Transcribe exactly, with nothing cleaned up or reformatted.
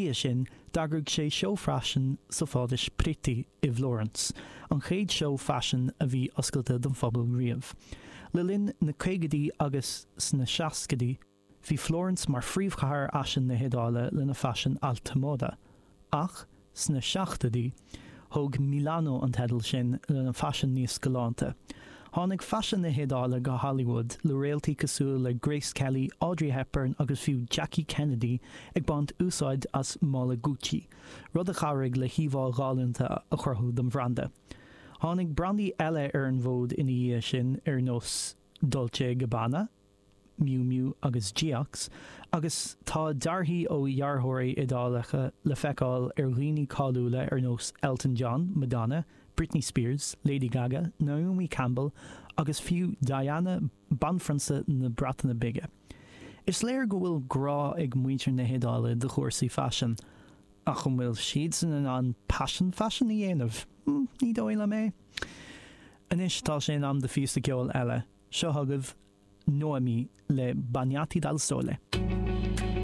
dia sin dagrug sé show fashion sa fádis Pretty i Florence, an chéad show fashion a bhí oscailte don phobal riamh. Le linn na céigedaí agus sna seascadaí, hí Florence mar phríomhchathair asin na hédála le na fashion alta móda. Ach, sna seachtadaí, thug Milano an tedal sin le na fashion níos galánta. Tháinig fashion na hédála go Hollywood le réaltaí cosúil le Grace Kelly, Audrey Hepburn agus fiú Jackie Kennedy ag bant úsáid as mála Gucci, rud a charrig le híomhá gáilinta a chorthú don bhranda. Tháinig brandaí eile ar an bhód ina dhé sin ar nós Dolce and Gabbana, Miu Miu agus Geox, agus tá darthaí ó dhearthtóirí idálacha le feiceáil ar dhaoine cáiliúla ar nós Elton John, Madonna, Britney Spears, Lady Gaga, Naomi Campbell agus fiú Diana banfransa na bratainna bige. Is léir go bhfuil grá ag muintir na hédála de chóirsaí fashion, a chum bhfuil siad san an passion fashion i dhéanamh, mm, ní dóile mé. Anis tá sin am de fiústa ceol eile, seo thugah Noemi le Bagnati dal Sole.